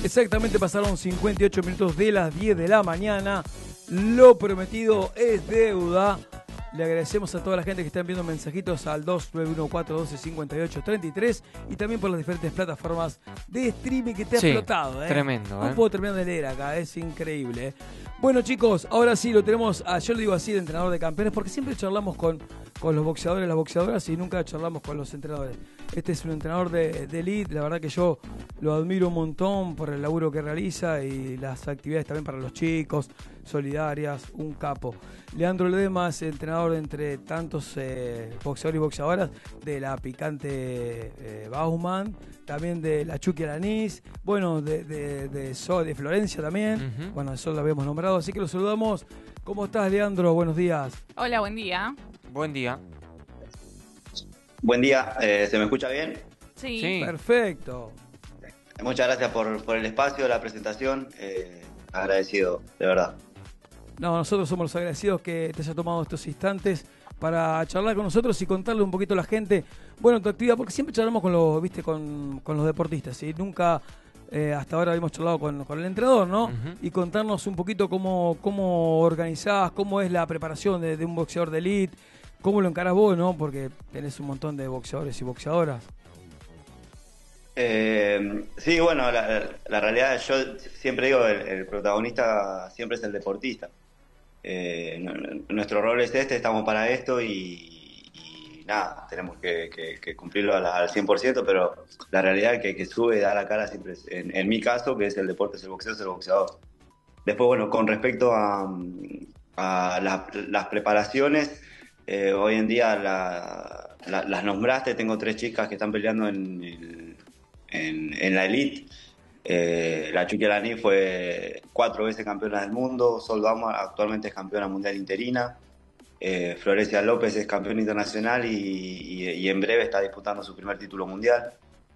Exactamente, pasaron 58 minutos de las 10 de la mañana. Lo prometido es deuda. Le agradecemos a toda la gente que está enviando mensajitos al 2914-1258-33 y también por las diferentes plataformas de streaming que te ha explotado. Tremendo. No puedo terminar de leer acá, es increíble. Bueno, chicos, ahora sí lo tenemos, yo le digo así, de entrenador de campeones, porque siempre charlamos con los boxeadores, las boxeadoras, y nunca charlamos con los entrenadores. Este es un entrenador de elite, la verdad que yo lo admiro un montón por el laburo que realiza y las actividades también para los chicos, solidarias, un capo. Leandro Ledesma es entrenador entre tantos boxeadores y boxeadoras de la picante Bauman, también de la Chucky Alanís, bueno, de Florencia también, bueno, eso lo habíamos nombrado, así que lo saludamos. ¿Cómo estás, Leandro? Buenos días. Hola, buen día. Buen día. Buen día, ¿se me escucha bien? Sí. Perfecto. Muchas gracias por el espacio, la presentación, agradecido, de verdad. No, nosotros somos los agradecidos que te haya tomado estos instantes para charlar con nosotros y contarle un poquito a la gente, bueno, tu actividad, porque siempre charlamos con los, viste, con los deportistas, y nunca hasta ahora habíamos charlado con el entrenador, ¿no? Y contarnos un poquito cómo organizás, cómo es la preparación de un boxeador de elite, cómo lo encarás vos, ¿no? Porque tenés un montón de boxeadores y boxeadoras. Sí, bueno, la realidad, yo siempre digo, el protagonista siempre es el deportista. Nuestro rol es este, estamos para esto y nada, tenemos que cumplirlo al 100%, pero la realidad que sube y da la cara siempre es, en mi caso, que es el deporte, es el boxeo, es el boxeador. Después, bueno, con respecto a las preparaciones, hoy en día las nombraste, tengo 3 chicas que están peleando en la elite. La Chucky Alaní fue 4 veces campeona del mundo, Sol Dama actualmente es campeona mundial interina, Florencia López es campeona internacional y en breve está disputando su primer título mundial.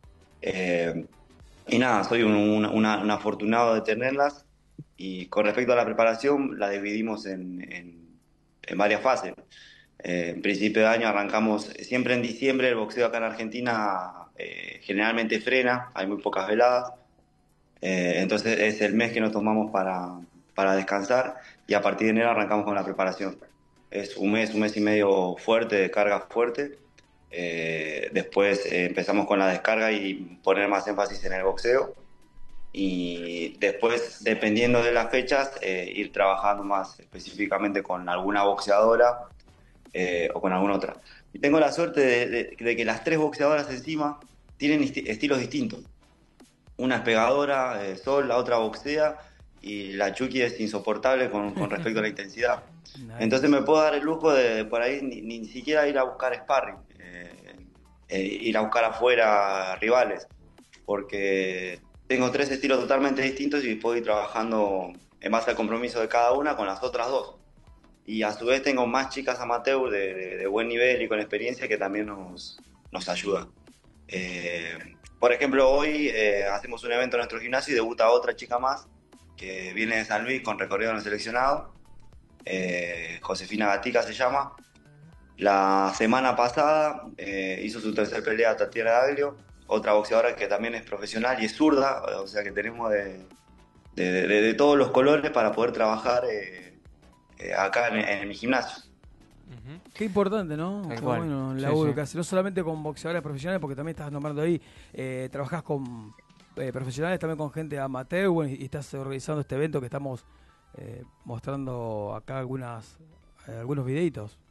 Y nada, soy un afortunado de tenerlas, y con respecto a la preparación la dividimos en varias fases. En principio de año arrancamos siempre en diciembre. El boxeo acá en Argentina generalmente frena, hay muy pocas veladas, entonces es el mes que nos tomamos para descansar, y a partir de enero arrancamos con la preparación. Es un mes y medio fuerte, de carga fuerte. Después empezamos con la descarga y poner más énfasis en el boxeo, y después, dependiendo de las fechas, ir trabajando más específicamente con alguna boxeadora o con alguna otra. Y tengo la suerte de que las 3 boxeadoras encima tienen estilos distintos. Una es pegadora, Sol, la otra boxea, y la Chucky es insoportable con respecto a la intensidad. Nice. Entonces me puedo dar el lujo de por ahí ni siquiera ir a buscar sparring, ir a buscar afuera rivales, porque tengo 3 estilos totalmente distintos y puedo ir trabajando en base al compromiso de cada una con las otras 2. Y a su vez tengo más chicas amateur de buen nivel y con experiencia que también nos ayudan. Por ejemplo, hoy hacemos un evento en nuestro gimnasio y debuta otra chica más que viene de San Luis con recorrido en el seleccionado. Josefina Gatica se llama. La semana pasada hizo su tercer pelea a Tatiana Daglio, otra boxeadora que también es profesional y es zurda, o sea que tenemos de todos los colores para poder trabajar acá en mi gimnasio. Qué importante, ¿no? Bueno, el laburo que hace, no solamente con boxeadores profesionales, porque también estás nombrando ahí, trabajás con profesionales, también con gente amateur, bueno, y estás organizando este evento que estamos mostrando acá algunos videitos.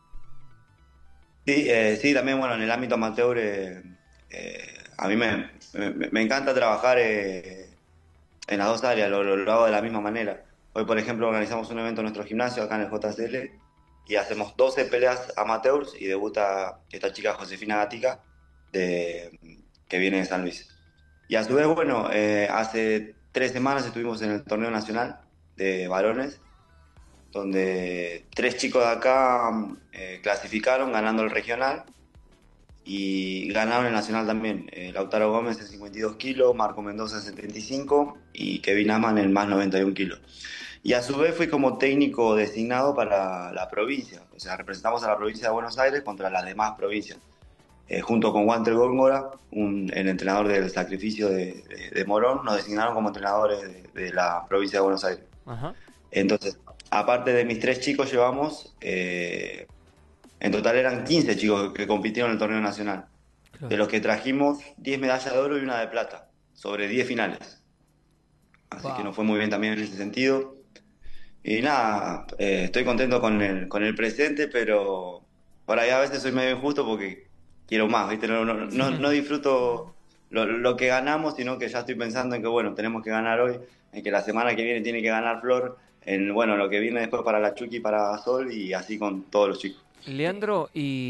Sí, también, bueno, en el ámbito amateur a mí me encanta trabajar en las 2 áreas, lo hago de la misma manera. Hoy, por ejemplo, organizamos un evento en nuestro gimnasio acá en el JCL y hacemos 12 peleas amateurs y debuta esta chica Josefina Gatica que viene de San Luis. Y a su vez, bueno, hace 3 semanas estuvimos en el torneo nacional de varones, donde 3 chicos de acá clasificaron ganando el regional y ganaron el nacional también. Lautaro Gómez en 52 kilos, Marco Mendoza en 75 y Kevin Aman en más 91 kilos. Y a su vez fui como técnico designado para la provincia, o sea, representamos a la provincia de Buenos Aires contra las demás provincias. junto con Walter Góngora, el entrenador del sacrificio de Morón, nos designaron como entrenadores de la provincia de Buenos Aires. Ajá. Entonces, aparte de mis 3 chicos, llevamos, en total eran 15 chicos que compitieron en el torneo nacional, de los que trajimos 10 medallas de oro y una de plata, sobre 10 finales. Así que nos fue muy bien también en ese sentido. Y nada, estoy contento con el presente, pero por ahí a veces soy medio injusto porque quiero más, ¿viste? No disfruto lo que ganamos, sino que ya estoy pensando en que, bueno, tenemos que ganar hoy, en que la semana que viene tiene que ganar Flor, en, bueno, lo que viene después para la Chucky y para Sol, y así con todos los chicos. Leandro, y